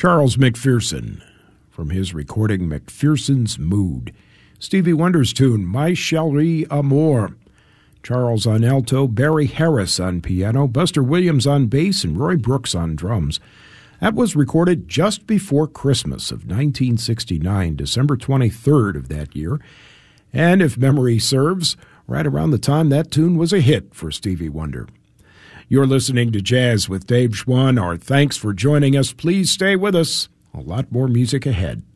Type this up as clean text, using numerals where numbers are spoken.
Charles McPherson, from his recording McPherson's Mood. Stevie Wonder's tune, My Chérie Amour. Charles on alto, Barry Harris on piano, Buster Williams on bass, and Roy Brooks on drums. That was recorded just before Christmas of 1969, December 23rd of that year. And if memory serves, right around the time that tune was a hit for Stevie Wonder. You're listening to Jazz with Dave Schwann. Our thanks for joining us. Please stay with us. A lot more music ahead.